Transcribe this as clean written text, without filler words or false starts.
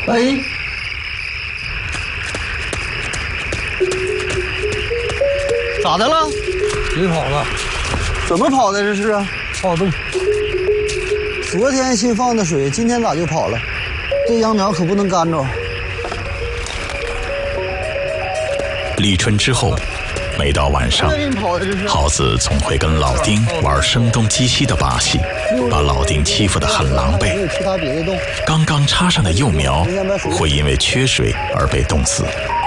哎，咋的了？ 水跑了， 怎么跑的这是啊？ 暴动。 昨天新放的水，今天咋就跑了？这秧苗可不能干着。 立春之后，每到晚上，耗子总会跟老丁玩声东击西的把戏，把老丁欺负得很狼狈。 其他别的动。 刚刚插上的幼苗会因为缺水而被冻死。